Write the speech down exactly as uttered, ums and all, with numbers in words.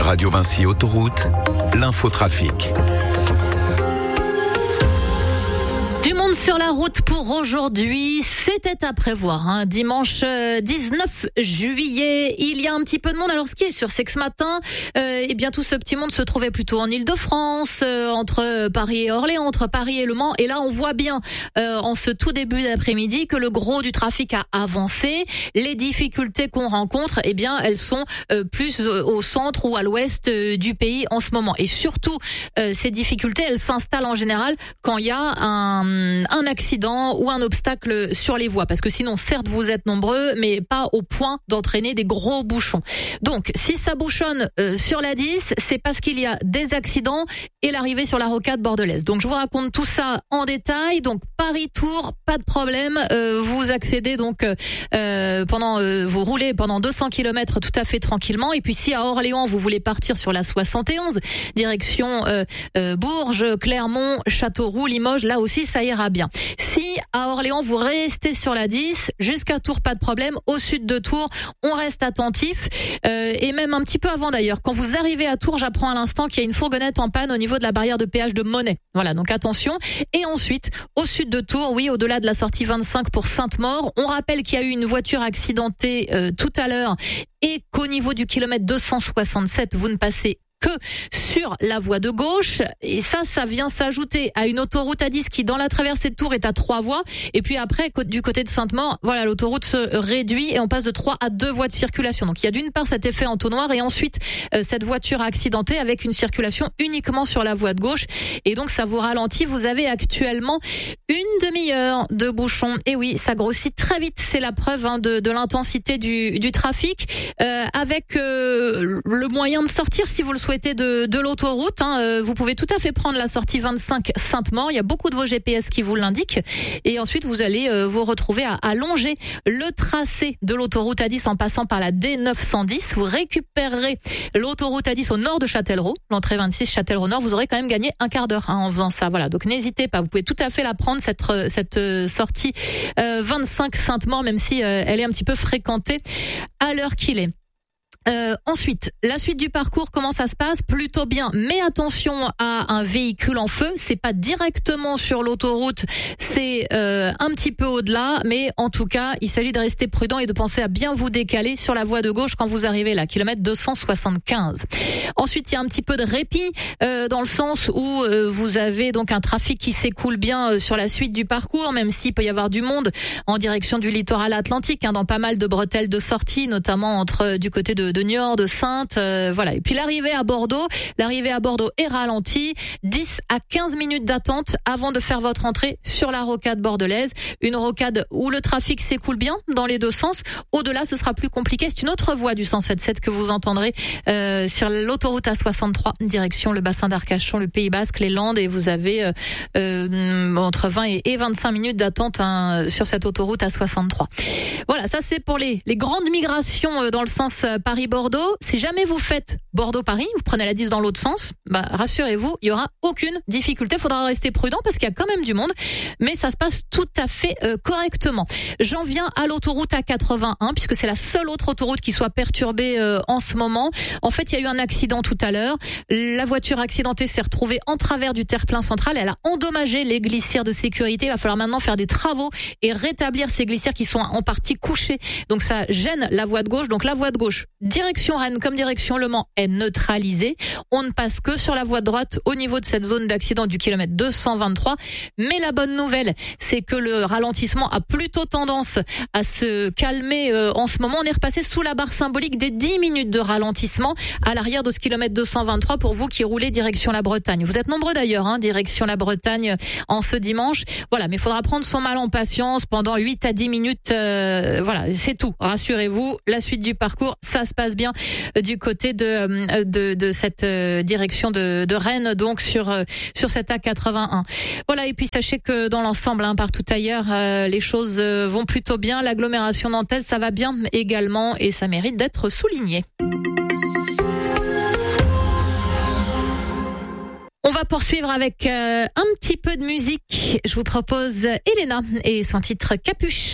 Radio Vinci Autoroute, l'infotrafic. Du monde sur la route pour aujourd'hui, c'était à prévoir. Hein. Dimanche dix-neuf juillet, il y a un petit peu de monde. Alors ce qui est sûr, c'est que ce matin, euh, eh bien tout ce petit monde se trouvait plutôt en Île-de-France, euh, entre Paris et Orléans, entre Paris et Le Mans. Et là, on voit bien euh, en ce tout début d'après-midi que le gros du trafic a avancé. Les difficultés qu'on rencontre, eh bien, elles sont euh, plus au centre ou à l'ouest euh, du pays en ce moment. Et surtout, euh, ces difficultés, elles s'installent en général quand il y a un un accident ou un obstacle sur les voies, parce que sinon certes vous êtes nombreux mais pas au point d'entraîner des gros bouchons. Donc si ça bouchonne euh, sur la dix, c'est parce qu'il y a des accidents et l'arrivée sur la rocade bordelaise. Donc je vous raconte tout ça en détail. Donc Paris-Tours, pas de problème, euh, vous accédez donc euh, pendant euh, vous roulez pendant deux cents kilomètres tout à fait tranquillement. Et puis si à Orléans vous voulez partir sur la soixante et onze direction euh, euh, Bourges, Clermont, Châteauroux, Limoges, là aussi ça ira bien. Si à Orléans vous restez sur la dix, jusqu'à Tours pas de problème. Au sud de Tours, on reste attentif euh, et même un petit peu avant d'ailleurs. Quand vous arrivez à Tours, j'apprends à l'instant qu'il y a une fourgonnette en panne au niveau de la barrière de péage de Monnet. Voilà, donc attention. Et ensuite, au sud de Tours, oui, au-delà de la sortie vingt-cinq pour Sainte-Maure, on rappelle qu'il y a eu une voiture accidentée euh, tout à l'heure et qu'au niveau du kilomètre deux cent soixante-sept, vous ne passez que sur la voie de gauche, et ça, ça vient s'ajouter à une autoroute A dix qui, dans la traversée de Tours, est à trois voies, et puis après, du côté de Sainte-Maure, voilà, l'autoroute se réduit et on passe de trois à deux voies de circulation. Donc il y a d'une part cet effet entonnoir et ensuite euh, cette voiture accidentée avec une circulation uniquement sur la voie de gauche, et donc ça vous ralentit. Vous avez actuellement une demi-heure de bouchon, et oui, ça grossit très vite, c'est la preuve hein, de, de l'intensité du, du trafic, euh, avec euh, le moyen de sortir si vous le souhaitez de, de l'autoroute, hein, euh, vous pouvez tout à fait prendre la sortie vingt-cinq Sainte-Maure. Il y a beaucoup de vos G P S qui vous l'indiquent. Et ensuite, vous allez euh, vous retrouver à, à longer le tracé de l'autoroute A dix en passant par la D neuf cent dix. Vous récupérerez l'autoroute A dix au nord de Châtellerault, l'entrée vingt-six Châtellerault Nord. Vous aurez quand même gagné un quart d'heure hein, en faisant ça. Voilà, donc n'hésitez pas. Vous pouvez tout à fait la prendre cette cette euh, sortie euh, vingt-cinq Sainte-Maure, même si euh, elle est un petit peu fréquentée à l'heure qu'il est. Euh, ensuite, la suite du parcours, comment ça se passe? Plutôt bien, mais attention à un véhicule en feu. C'est pas directement sur l'autoroute, c'est euh, un petit peu au-delà, mais en tout cas, il s'agit de rester prudent et de penser à bien vous décaler sur la voie de gauche quand vous arrivez là, kilomètre deux cent soixante-quinze. Ensuite, il y a un petit peu de répit euh, dans le sens où euh, vous avez donc un trafic qui s'écoule bien euh, sur la suite du parcours, même s'il peut y avoir du monde en direction du littoral atlantique, hein, dans pas mal de bretelles de sortie, notamment entre euh, du côté de de Niort, de Saintes, euh, voilà. Et puis l'arrivée à Bordeaux, l'arrivée à Bordeaux est ralentie, dix à quinze minutes d'attente avant de faire votre entrée sur la rocade bordelaise, une rocade où le trafic s'écoule bien dans les deux sens. Au-delà, ce sera plus compliqué, c'est une autre voie du cent soixante-dix-sept que vous entendrez euh, sur l'autoroute A soixante-trois, direction le bassin d'Arcachon, le Pays Basque, les Landes, et vous avez euh, euh, entre vingt et vingt-cinq minutes d'attente hein, sur cette autoroute A soixante-trois. Voilà, ça c'est pour les, les grandes migrations euh, dans le sens euh, Paris-Bordeaux. Si jamais vous faites Bordeaux-Paris, vous prenez la dix dans l'autre sens, bah, rassurez-vous, il y aura aucune difficulté. Il faudra rester prudent parce qu'il y a quand même du monde, mais ça se passe tout à fait euh, correctement. J'en viens à l'autoroute A quatre-vingt-un, puisque c'est la seule autre autoroute qui soit perturbée euh, en ce moment. En fait, il y a eu un accident tout à l'heure. La voiture accidentée s'est retrouvée en travers du terre-plein central. Elle a endommagé les glissières de sécurité. Il va falloir maintenant faire des travaux et rétablir ces glissières qui sont en partie couchées. Donc ça gêne la voie de gauche. Donc la voie de gauche, direction Rennes comme direction Le Mans, est neutralisée. On ne passe que sur la voie de droite au niveau de cette zone d'accident du kilomètre deux cent vingt-trois. Mais la bonne nouvelle, c'est que le ralentissement a plutôt tendance à se calmer euh, en ce moment. On est repassé sous la barre symbolique des dix minutes de ralentissement à l'arrière de ce kilomètre deux cent vingt-trois pour vous qui roulez direction la Bretagne. Vous êtes nombreux d'ailleurs, hein, direction la Bretagne en ce dimanche. Voilà, mais il faudra prendre son mal en patience pendant huit à dix minutes. Euh, voilà, c'est tout. Rassurez-vous, la suite du parcours, ça se passe bien du côté de de, de cette direction de, de Rennes, donc sur sur cette A quatre-vingt-un. Voilà, et puis sachez que dans l'ensemble, hein, partout ailleurs, euh, les choses vont plutôt bien. L'agglomération nantaise, ça va bien également et ça mérite d'être souligné. On va poursuivre avec euh, un petit peu de musique. Je vous propose Elena et son titre Capuche.